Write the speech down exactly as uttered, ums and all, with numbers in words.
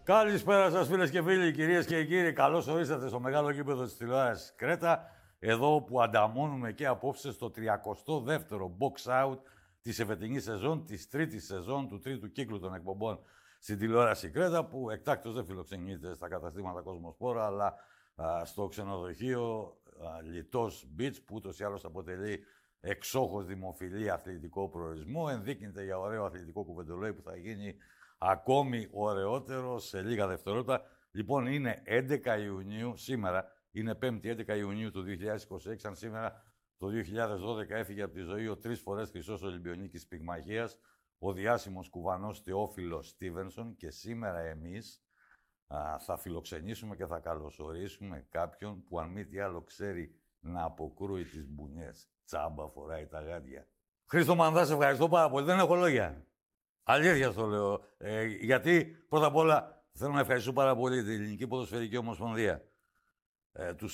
Καλησπέρα σας φίλες και φίλοι, κυρίες και κύριοι. Καλώς ορίσατε στο μεγάλο γήπεδο της τηλεόρασης Κρέτα. Εδώ που ανταμώνουμε και απόψε στο τριακοστό δεύτερο box out της εφετινής σεζόν, της τρίτης σεζόν, του τρίτου κύκλου των εκπομπών στην τηλεόραση Κρέτα, που εκτάκτως δεν φιλοξενείται στα καταστήματα Κοσμοσπόρα, αλλά α, στο ξενοδοχείο α, Λιτός Beach, που ούτως ή άλλως αποτελεί εξόχως δημοφιλή αθλητικό προορισμό. Ενδείκνυται για ωραίο αθλητικό κουβεντολόι που θα γίνει ακόμη ωραιότερο σε λίγα δευτερόλεπτα. Λοιπόν, είναι έντεκα Ιουνίου, σήμερα, είναι πέμπτη έντεκα Ιουνίου του δύο χιλιάδες είκοσι έξι, αν σήμερα το δύο χιλιάδες δώδεκα έφυγε από τη ζωή ο τρεις φορές χρυσός Ολυμπιονίκης πυγμαχίας, ο διάσημος κουβανός Θεόφιλος Στίβενσον, και σήμερα εμείς α, θα φιλοξενήσουμε και θα καλωσορίσουμε κάποιον που αν μη τι άλλο ξέρει να αποκρούει τις μπουνιές. Τσάμπα φοράει τα γάντια. Χρήστο Μανδά, σε ευχαριστώ πάρα πολύ. Δεν έχω λόγια. Αλήθεια το λέω. Ε, γιατί πρώτα απ' όλα θέλω να ευχαριστήσω πάρα πολύ την Ελληνική Ποδοσφαιρική Ομοσπονδία. Ε, τους